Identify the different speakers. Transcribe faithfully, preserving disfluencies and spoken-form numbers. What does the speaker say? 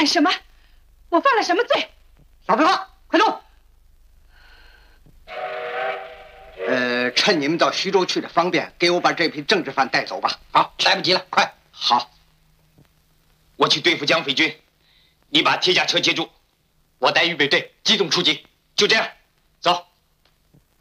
Speaker 1: 干什么？我犯了什么罪？
Speaker 2: 少废话，快走！呃，趁你们到徐州去的方便，给我把这批政治犯带走吧。
Speaker 3: 好，来不及了，快！
Speaker 2: 好，
Speaker 3: 我去对付蒋匪军，你把铁甲车接住，我带预备队机动出击，就这样，走。